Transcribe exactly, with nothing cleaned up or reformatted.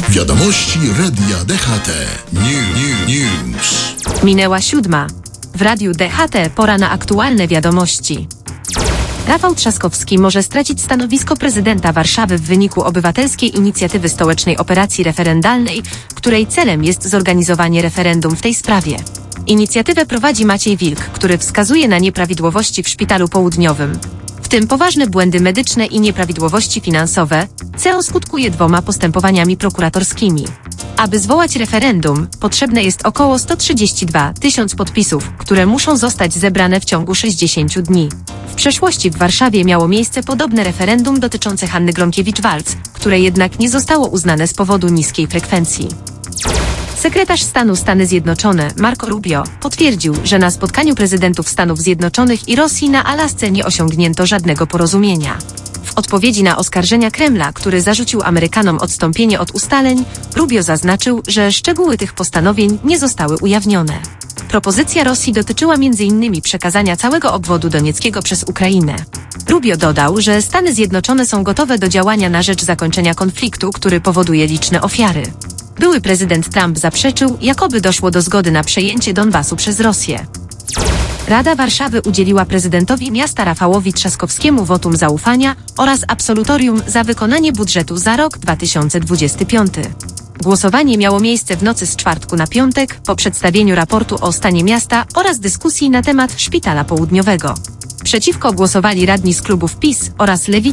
Wiadomości Radia D H T. New, News. Minęła siódma. W Radiu D H T pora na aktualne wiadomości. Rafał Trzaskowski może stracić stanowisko prezydenta Warszawy w wyniku obywatelskiej inicjatywy stołecznej operacji referendalnej, której celem jest zorganizowanie referendum w tej sprawie. Inicjatywę prowadzi Maciej Wilk, który wskazuje na nieprawidłowości w Szpitalu Południowym, w tym poważne błędy medyczne i nieprawidłowości finansowe, co skutkuje dwoma postępowaniami prokuratorskimi. Aby zwołać referendum, potrzebne jest około sto trzydzieści dwa tysiące podpisów, które muszą zostać zebrane w ciągu sześćdziesięciu dni. W przeszłości w Warszawie miało miejsce podobne referendum dotyczące Hanny Gronkiewicz-Waltz, które jednak nie zostało uznane z powodu niskiej frekwencji. Sekretarz stanu Stany Zjednoczone Marco Rubio potwierdził, że na spotkaniu prezydentów Stanów Zjednoczonych i Rosji na Alasce nie osiągnięto żadnego porozumienia. W odpowiedzi na oskarżenia Kremla, który zarzucił Amerykanom odstąpienie od ustaleń, Rubio zaznaczył, że szczegóły tych postanowień nie zostały ujawnione. Propozycja Rosji dotyczyła między innymi przekazania całego obwodu donieckiego przez Ukrainę. Rubio dodał, że Stany Zjednoczone są gotowe do działania na rzecz zakończenia konfliktu, który powoduje liczne ofiary. Były prezydent Trump zaprzeczył, jakoby doszło do zgody na przejęcie Donbasu przez Rosję. Rada Warszawy udzieliła prezydentowi miasta Rafałowi Trzaskowskiemu wotum zaufania oraz absolutorium za wykonanie budżetu za rok dwa tysiące dwudziesty piąty. Głosowanie miało miejsce w nocy z czwartku na piątek po przedstawieniu raportu o stanie miasta oraz dyskusji na temat Szpitala Południowego. Przeciwko głosowali radni z klubów PiS oraz Lewicy.